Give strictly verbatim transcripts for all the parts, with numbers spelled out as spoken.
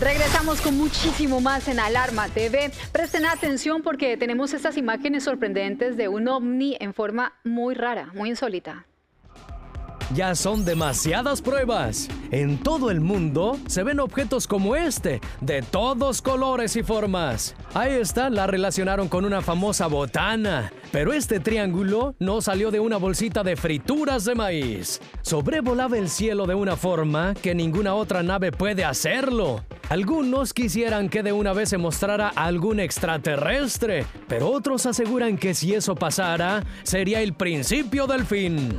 Regresamos con muchísimo más en Alarma T V. Presten atención porque tenemos estas imágenes sorprendentes de un ovni en forma muy rara, muy insólita. Ya son demasiadas pruebas. En todo el mundo se ven objetos como este, de todos colores y formas. A esta la relacionaron con una famosa botana, pero este triángulo no salió de una bolsita de frituras de maíz. Sobrevolaba el cielo de una forma que ninguna otra nave puede hacerlo. Algunos quisieran que de una vez se mostrara algún extraterrestre, pero otros aseguran que si eso pasara, sería el principio del fin.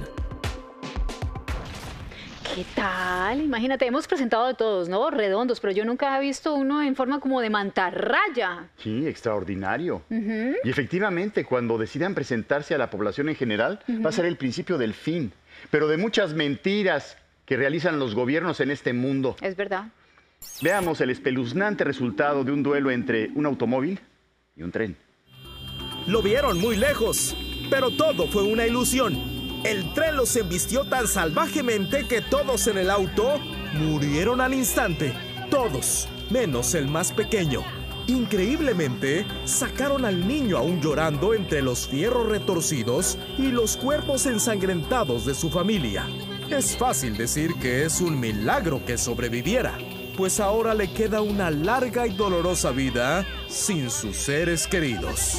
¿Qué tal? Imagínate, hemos presentado de todos, ¿no? Redondos, pero yo nunca he visto uno en forma como de mantarraya. Sí, extraordinario. Uh-huh. Y efectivamente, cuando decidan presentarse a la población en general, uh-huh. va a ser el principio del fin, pero de muchas mentiras que realizan los gobiernos en este mundo. Es verdad. Veamos el espeluznante resultado de un duelo entre un automóvil y un tren. Lo vieron muy lejos, pero todo fue una ilusión. El tren los embistió tan salvajemente que todos en el auto murieron al instante. Todos, menos el más pequeño. Increíblemente, sacaron al niño aún llorando entre los fierros retorcidos y los cuerpos ensangrentados de su familia. Es fácil decir que es un milagro que sobreviviera, pues ahora le queda una larga y dolorosa vida sin sus seres queridos.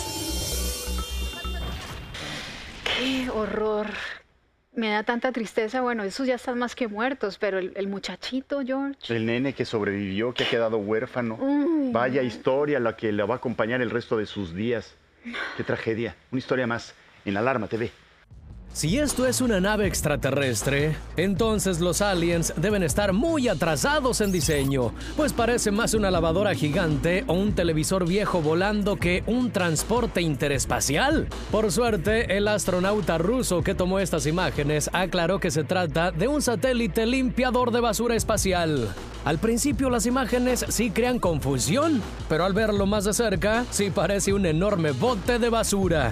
¡Qué horror! Me da tanta tristeza. Bueno, esos ya están más que muertos, pero el, el muchachito, George. El nene que sobrevivió, que ha quedado huérfano. Uy. Vaya historia la que le va a acompañar el resto de sus días. ¡Qué tragedia! Una historia más en Alarma T V. Si esto es una nave extraterrestre, entonces los aliens deben estar muy atrasados en diseño, pues parece más una lavadora gigante o un televisor viejo volando que un transporte interespacial. Por suerte, el astronauta ruso que tomó estas imágenes aclaró que se trata de un satélite limpiador de basura espacial. Al principio las imágenes sí crean confusión, pero al verlo más de cerca, sí parece un enorme bote de basura.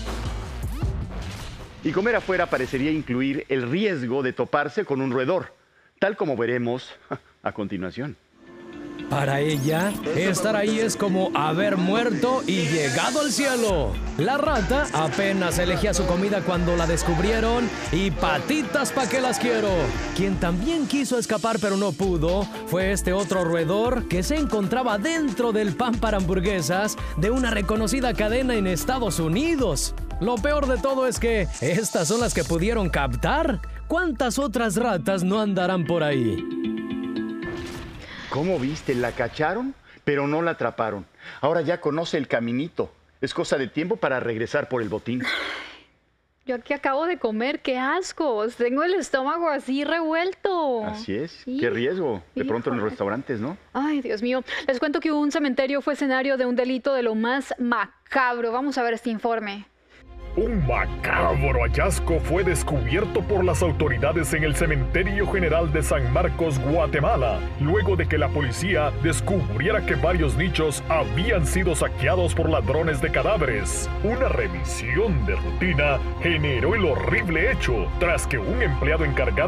Y comer afuera parecería incluir el riesgo de toparse con un roedor, tal como veremos a continuación. Para ella, estar ahí es como haber muerto y llegado al cielo. La rata apenas elegía su comida cuando la descubrieron y patitas pa' que las quiero. Quien también quiso escapar pero no pudo fue este otro roedor que se encontraba dentro del pan para hamburguesas de una reconocida cadena en Estados Unidos. Lo peor de todo es que estas son las que pudieron captar. ¿Cuántas otras ratas no andarán por ahí? ¿Cómo viste? La cacharon, pero no la atraparon. Ahora ya conoce el caminito. Es cosa de tiempo para regresar por el botín. Yo aquí acabo de comer, qué asco. Tengo el estómago así revuelto. Así es, Sí. qué riesgo. De pronto en los Híjole. restaurantes, ¿no? Ay, Dios mío. Les cuento que un cementerio fue escenario de un delito de lo más macabro. Vamos a ver este informe. Un macabro hallazgo fue descubierto por las autoridades en el Cementerio General de San Marcos, Guatemala, luego de que la policía descubriera que varios nichos habían sido saqueados por ladrones de cadáveres. Una revisión de rutina generó el horrible hecho, tras que un empleado encargado